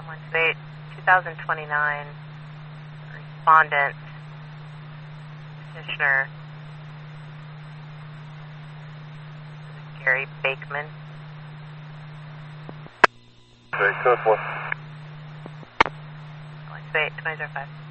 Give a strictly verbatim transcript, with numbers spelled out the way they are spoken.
one two eight, twenty twenty-nine, respondent, petitioner, Gary Bakeman. Great, code four. one two eight, twenty oh five.